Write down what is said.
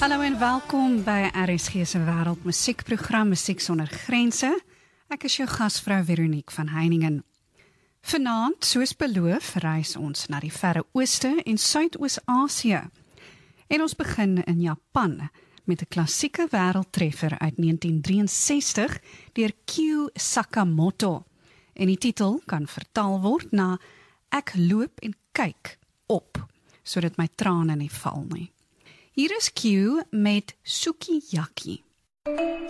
Hallo en welkom by RSG se wêreldmusiekprogram Musiek sonder grense. Ek is jou gasvrou Veronique van Heiningen. Vanaand, soos beloof, reis ons na die Verre Ooste en Suidoos-Asië. En ons begin in Japan met 'n klassieke wêreldtreffer uit 1963 deur Kyu Sakamoto. En die titel kan vertaal word na Ek loop en kyk op, sodat my trane nie val nie. Hier is Kyu met Sukiyaki.